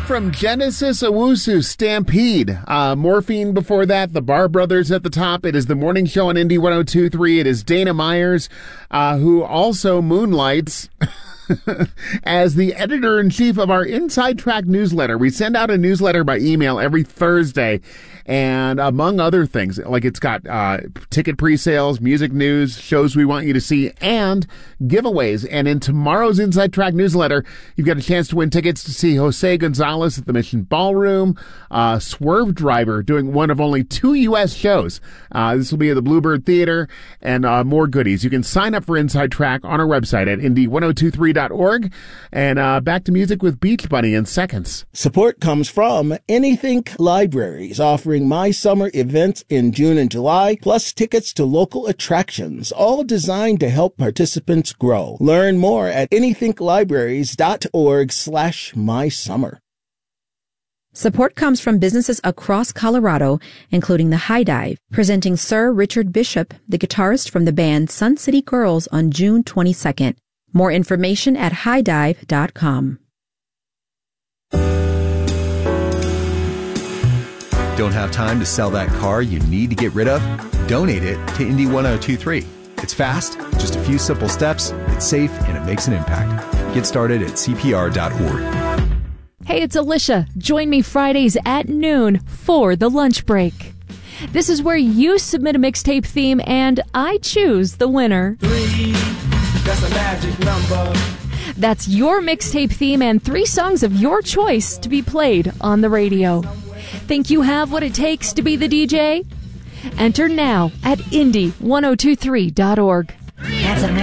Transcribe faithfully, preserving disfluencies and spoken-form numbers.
from Genesis Owusu, Stampede. Uh, Morphine before that, the Bar Brothers at the top. It is the morning show on Indie one oh two point three. It is Dana Myers, uh, who also moonlights as the editor-in-chief of our Inside Track newsletter. We send out a newsletter by email every Thursday, and among other things, like it's got uh, ticket pre-sales, music news, shows we want you to see, and giveaways. And in tomorrow's Inside Track newsletter, you've got a chance to win tickets to see Jose Gonzalez at the Mission Ballroom, uh, Swerve Driver doing one of only two U S shows. Uh, this will be at the Bluebird Theater, and uh, more goodies. You can sign up for Inside Track on our website at indie one oh two three dot org. And uh, back to music with Beach Bunny in seconds. Support comes from Anythink Libraries, offering My Summer events in June and July, plus tickets to local attractions, all designed to help participants grow. Learn more at anythinklibraries.org slash my summer. Support comes from businesses across Colorado, including the High Dive, presenting Sir Richard Bishop, the guitarist from the band Sun City Girls, on June twenty-second. More information at high dive dot com. Don't have time to sell that car you need to get rid of? Donate it to Indie one oh two point three. It's fast, just a few simple steps, it's safe, and it makes an impact. Get started at c p r dot org. Hey, it's Alicia. Join me Fridays at noon for the lunch break. This is where you submit a mixtape theme and I choose the winner. Three, that's a magic number. That's your mixtape theme and three songs of your choice to be played on the radio. Think you have what it takes to be the D J? Enter now at indie one oh two three dot org. That's a